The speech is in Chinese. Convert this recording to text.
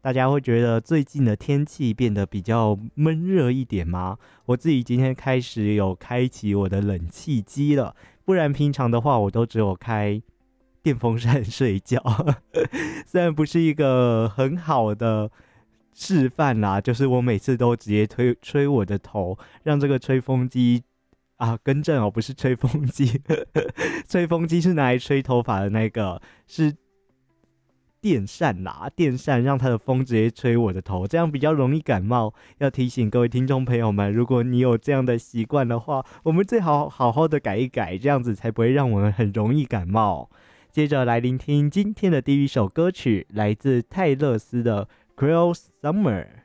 大家会觉得最近的天气变得比较闷热一点吗？我自己今天开始有开启我的冷气机了，不然平常的话我都只有开电风扇睡觉。虽然不是一个很好的示范啦，就是我每次都直接吹我的头，让这个吹风机更正哦，不是吹风机，吹风机是拿来吹头发的那个，是电扇啦，电扇让它的风直接吹我的头，这样比较容易感冒。要提醒各位听众朋友们，如果你有这样的习惯的话，我们最好好好的改一改，这样子才不会让我们很容易感冒。接着来聆听今天的第一首歌曲，来自泰勒斯的《Cruel Summer》。